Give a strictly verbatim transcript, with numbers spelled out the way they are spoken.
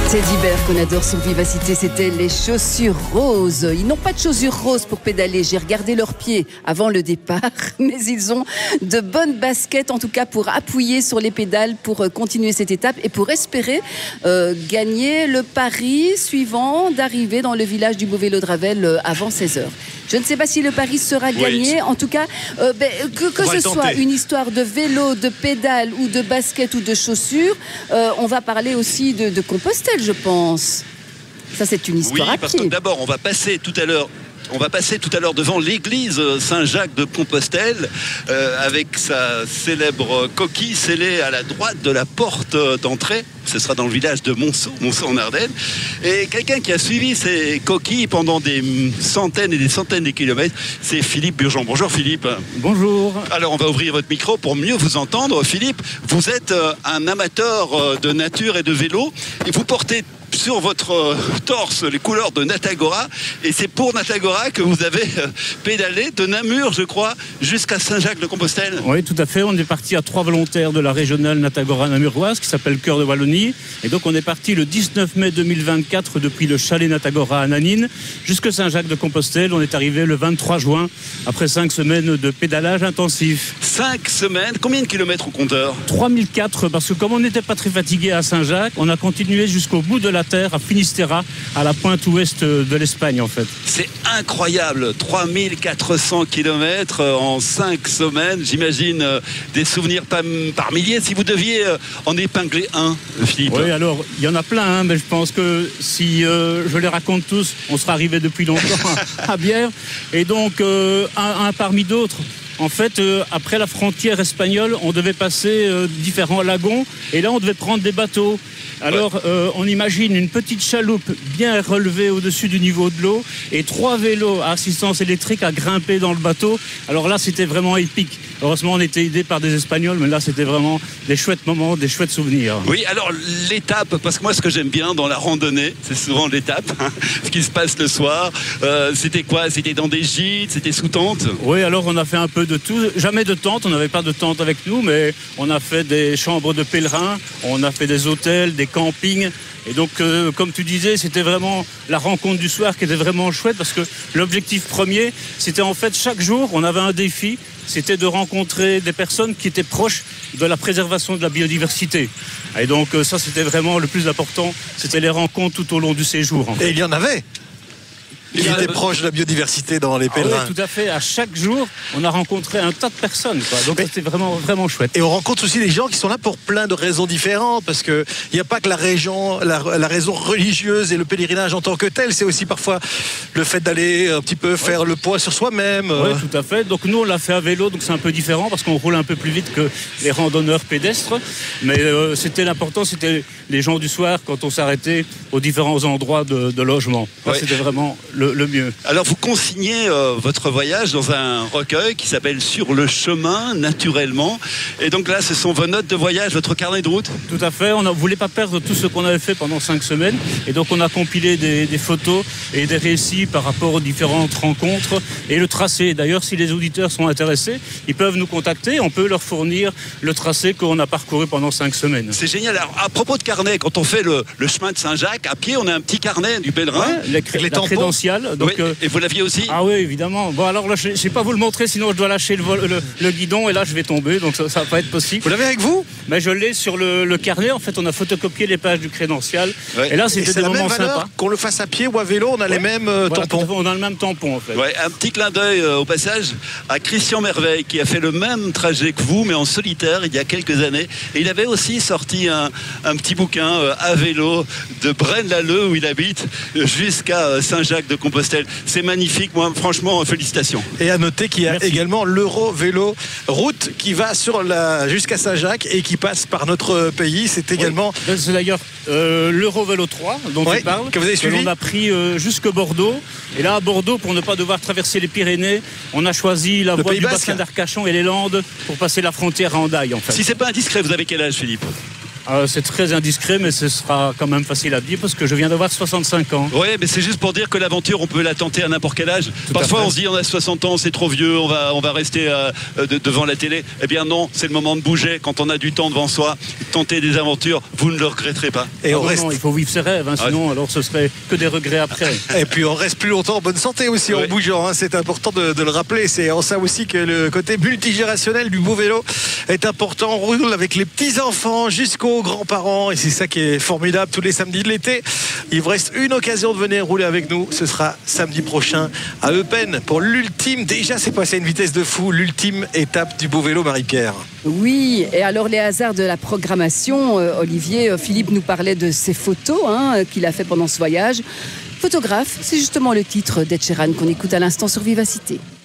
Teddy Bear qu'on adore son vivacité, c'était les chaussures roses. Ils n'ont pas de chaussures roses pour pédaler. J'ai regardé leurs pieds avant le départ, mais ils ont de bonnes baskets, en tout cas pour appuyer sur les pédales, pour continuer cette étape et pour espérer euh, gagner le pari suivant d'arriver dans le village du Beau-Vélo de Ravel avant seize heures. Je ne sais pas si le pari sera gagné. Oui. En tout cas, euh, ben, que, que ce soit une histoire de vélo, de pédale ou de basket ou de chaussures, euh, on va parler aussi de, de Compostelle, je pense. Ça, c'est une histoire. Oui, parce que d'abord, on va passer tout à l'heure. On va passer tout à l'heure devant l'église Saint-Jacques de Compostelle euh, avec sa célèbre coquille scellée à la droite de la porte d'entrée. Ce sera dans le village de Monceau, Monceau en Ardennes. Et quelqu'un qui a suivi ces coquilles pendant des centaines et des centaines de kilomètres, c'est Philippe Burgeon. Bonjour Philippe. Bonjour. Alors on va ouvrir votre micro pour mieux vous entendre. Philippe, vous êtes un amateur de nature et de vélo et vous portez sur votre torse les couleurs de Natagora, et c'est pour Natagora que vous avez pédalé de Namur, je crois, jusqu'à Saint-Jacques-de-Compostelle. Oui, tout à fait. On est parti à trois volontaires de la régionale Natagora namuroise qui s'appelle Cœur de Wallonie, et donc on est parti le dix-neuf mai deux mille vingt-quatre depuis le chalet Natagora à Nanine jusqu'à Saint-Jacques-de-Compostelle. On est arrivé le vingt-trois juin après cinq semaines de pédalage intensif. Cinq semaines. Combien de kilomètres au compteur? trois mille quatre, parce que comme on n'était pas très fatigué à Saint-Jacques, on a continué jusqu'au bout de la terre à Finistère, à la pointe ouest de l'Espagne en fait. C'est incroyable, trois mille quatre cents kilomètres en cinq semaines. J'imagine des souvenirs par, par milliers. Si vous deviez en épingler un, Philippe. Oui, alors il y en a plein, hein, mais je pense que si euh, je les raconte tous, on sera arrivé depuis longtemps à, à Bière. Et donc euh, un, un parmi d'autres. En fait, euh, après la frontière espagnole, on devait passer euh, différents lagons et là, on devait prendre des bateaux. Alors, euh, on imagine une petite chaloupe bien relevée au-dessus du niveau de l'eau et trois vélos à assistance électrique à grimper dans le bateau. Alors là, c'était vraiment épique. Heureusement, on était aidés par des Espagnols, mais là, c'était vraiment des chouettes moments, des chouettes souvenirs. Oui, alors l'étape, parce que moi, ce que j'aime bien dans la randonnée, c'est souvent l'étape, hein, ce qui se passe le soir. Euh, c'était quoi? C'était dans des gîtes? C'était sous tente? Oui, alors on a fait un peu de tout. Jamais de tente, on n'avait pas de tente avec nous, mais on a fait des chambres de pèlerins, on a fait des hôtels, des campings. Et donc, euh, comme tu disais, c'était vraiment la rencontre du soir qui était vraiment chouette parce que l'objectif premier, c'était en fait chaque jour, on avait un défi, c'était de rencontrer des personnes qui étaient proches de la préservation de la biodiversité. Et donc, euh, ça, c'était vraiment le plus important, c'était les rencontres tout au long du séjour. En fait. Et il y en avait. Il était proche de la biodiversité dans les pèlerins. Ah oui, tout à fait. À chaque jour, on a rencontré un tas de personnes, quoi. Donc c'était vraiment, vraiment chouette. Et on rencontre aussi des gens qui sont là pour plein de raisons différentes, parce qu'il n'y a pas que la, région, la, la raison religieuse et le pèlerinage en tant que tel, c'est aussi parfois le fait d'aller un petit peu faire ouais. le poids sur soi-même. Oui, tout à fait. Donc nous, on l'a fait à vélo, donc c'est un peu différent, parce qu'on roule un peu plus vite que les randonneurs pédestres. Mais euh, c'était l'important, c'était les gens du soir, quand on s'arrêtait aux différents endroits de, de logement. Ouais. C'était vraiment le Le mieux. Alors vous consignez euh, votre voyage dans un recueil qui s'appelle Sur le chemin naturellement, et donc là ce sont vos notes de voyage, votre carnet de route? Tout à fait, on ne voulait pas perdre tout ce qu'on avait fait pendant cinq semaines et donc on a compilé des, des photos et des récits par rapport aux différentes rencontres et le tracé. D'ailleurs, si les auditeurs sont intéressés, ils peuvent nous contacter, on peut leur fournir le tracé qu'on a parcouru pendant cinq semaines. C'est génial. Alors, à propos de carnet, quand on fait le, le chemin de Saint-Jacques, à pied on a un petit carnet du pèlerin, ouais, les, cré- les crédentiales. Donc, oui, euh... Et vous l'aviez aussi? Ah oui, évidemment. Bon, alors là, je ne vais pas vous le montrer, sinon je dois lâcher le, le, le guidon et là, je vais tomber, donc ça ne va pas être possible. Vous l'avez avec vous? Mais je l'ai sur le, le carnet. En fait, on a photocopié les pages du crédential. Ouais. Et là, c'était des moments sympas. Qu'on le fasse à pied ou à vélo, on a ouais. les mêmes euh, voilà, tampons. On a le même tampon, en fait. Ouais, un petit clin d'œil euh, au passage à Christian Merveille, qui a fait le même trajet que vous, mais en solitaire, il y a quelques années. Et il avait aussi sorti un, un petit bouquin euh, à vélo de Braine-l'Alleud, où il habite, jusqu'à euh, Saint-Jacques-de-Compostelle. C'est magnifique, moi, franchement, félicitations. Et à noter qu'il y a Merci. également l'Euro Vélo Route qui va sur la, jusqu'à Saint-Jacques et qui passe par notre pays. C'est également... Oui. C'est d'ailleurs euh, l'Euro Vélo trois dont oui, tu parles, que vous avez suivi. On a pris euh, jusque Bordeaux. Et là, à Bordeaux, pour ne pas devoir traverser les Pyrénées, on a choisi la Le voie Pays du Basque. bassin d'Arcachon et les Landes pour passer la frontière à Hendaye, en fait. Si c'est pas indiscret, vous avez quel âge, Philippe? Euh, c'est très indiscret, mais ce sera quand même facile à dire parce que je viens d'avoir soixante-cinq ans. Oui, mais c'est juste pour dire que l'aventure, on peut la tenter à n'importe quel âge. Tout Parfois, à fait. on se dit on a soixante ans, c'est trop vieux, on va, on va rester euh, de, devant la télé. Eh bien non, c'est le moment de bouger. Quand on a du temps devant soi, tenter des aventures, vous ne le regretterez pas. Et Ah on bon, reste. non, il faut vivre ses rêves, hein, Ah sinon alors ce serait que des regrets après. Et puis on reste plus longtemps en bonne santé aussi en Oui. bougeant, hein. C'est important de, de le rappeler. C'est en ça aussi que le côté multigénérationnel du beau vélo est important. On roule avec les petits-enfants jusqu'aux grands-parents et c'est ça qui est formidable tous les samedis de l'été. Il vous reste une occasion de venir rouler avec nous. Ce sera samedi prochain à Eupen pour l'ultime. Déjà, c'est passé à une vitesse de fou. L'ultime étape du beau vélo, Marie-Pierre. Oui, et alors les hasards de la programmation, euh, Olivier, euh, Philippe nous parlait de ses photos hein, qu'il a fait pendant ce voyage. Photographe, c'est justement le titre d'Ed Sheeran qu'on écoute à l'instant sur Vivacité.